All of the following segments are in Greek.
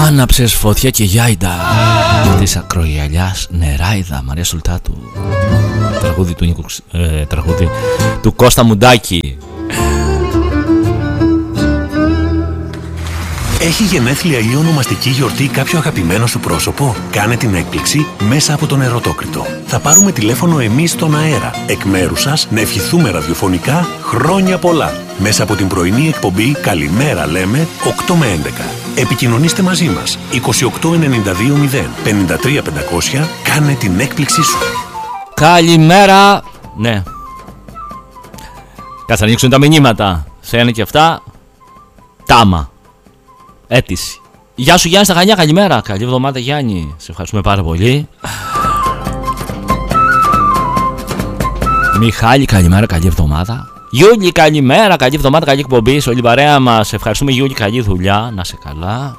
Άναψες φωτιά και γιάιντα της ακρογιαλιάς νεράιδα. Μαρία Σουλτάτου. Τραγούδι του Κώστα Μουντάκη. Έχει γενέθλια ή ονομαστική γιορτή κάποιο αγαπημένο σου πρόσωπο? Κάνε την έκπληξη μέσα από τον Ερωτόκριτο. Θα πάρουμε τηλέφωνο εμείς στον αέρα, εκ μέρους σας, να ευχηθούμε ραδιοφωνικά χρόνια πολλά. Μέσα από την πρωινή εκπομπή «Καλημέρα λέμε» 8 με 11. Επικοινωνήστε μαζί μας 28920 53500. Κάνε την έκπληξή σου. Καλημέρα. Ναι. Κάτσε να ανοίξουν τα μηνύματα. Σε ένα και αυτά. Τάμα. Αίτηση. Γεια σου Γιάννη στα Χανιά, καλημέρα. Καλή εβδομάδα Γιάννη. Σε ευχαριστούμε πάρα πολύ. Μιχάλη, καλημέρα, καλή εβδομάδα. Γιούλη, καλημέρα, καλή εβδομάδα, καλή εκπομπή. Σε όλη την παρέα μας. Ευχαριστούμε Γιούλη, καλή δουλειά. Να σε καλά.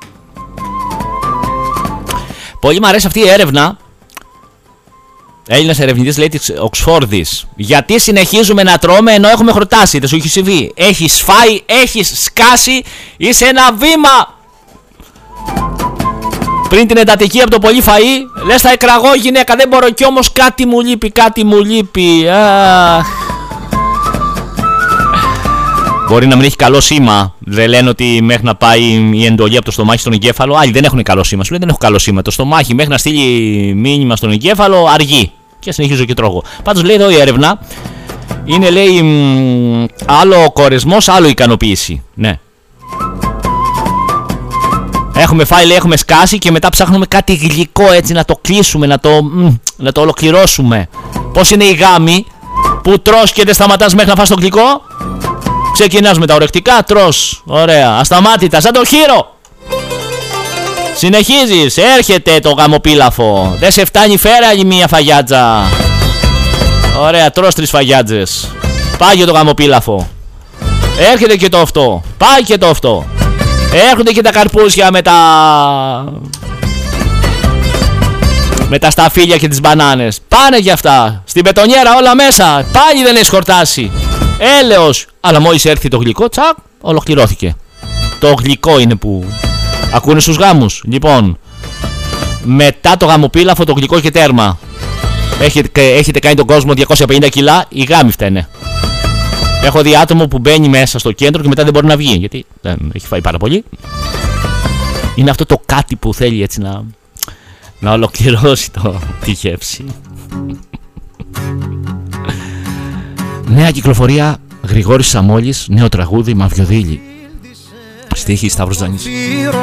Πολύ μου αρέσει αυτή η έρευνα. Έλληνας ερευνητής λέει της Οξφόρδης. Γιατί συνεχίζουμε να τρώμε ενώ έχουμε χορτάσει? Δεν σου έχει συμβεί? Έχεις φάει, έχεις σκάσει, είσαι ένα βήμα πριν την εντατική από το πολύ φαΐ. Λες θα εκραγώ γυναίκα, δεν μπορώ κι όμως κάτι μου λείπει, κάτι μου λείπει. Μπορεί να μην έχει καλό σήμα. Δεν λένε ότι μέχρι να πάει η εντολή από το στομάχι στον εγκέφαλο. Άλλοι δεν έχουν καλό σήμα. Σου λέει δεν έχω καλό σήμα. Το στομάχι μέχρι να στείλει μήνυμα στον εγκέφαλο αργεί. Και συνεχίζω και τρώγω. Πάντως λέει εδώ η έρευνα. Είναι λέει άλλο κορεσμός, άλλο ικανοποίηση. Ναι. Έχουμε φάει, λέει, έχουμε σκάσει και μετά ψάχνουμε κάτι γλυκό έτσι να το κλείσουμε, να το ολοκληρώσουμε. Πώς είναι η γάμη που τρως και δεν σταματάς μέχρι να φας το γλυκό? Ξεκινάς με τα ορεκτικά, τρως, ωραία, ασταμάτητα, σαν το χείρο. Συνεχίζεις, έρχεται το γαμοπίλαφο. Δεν σε φτάνει, φέρα άλλη μία φαγιάτζα. Ωραία, τρως 3 φαγιάτζες. Πάει το γαμοπίλαφο. Έρχεται και το αυτό. Πάει και το αυτό. Έρχονται και τα καρπούζια με τα σταφύλια και τις μπανάνες. Πάνε και αυτά. Στην πετονιέρα όλα μέσα. Πάλι δεν έχει χορτάσει. Έλεος. Αλλά μόλις έρθει το γλυκό, τσακ, ολοκληρώθηκε. Το γλυκό είναι που ακούνε στους γάμους. Λοιπόν, μετά το γαμοπίλαφο το γλυκό και τέρμα. Έχετε κάνει τον κόσμο 250 κιλά, οι γάμοι φταίνε. Έχω δει άτομο που μπαίνει μέσα στο κέντρο και μετά δεν μπορεί να βγει, γιατί δεν έχει φάει πάρα πολύ. Είναι αυτό το κάτι που θέλει έτσι να ολοκληρώσει τη γεύση. Νέα κυκλοφορία Γρηγόρης Σαμόλης, νέο τραγούδι Μαυιοδήλη. Στίχη Σταύρος Ζανής.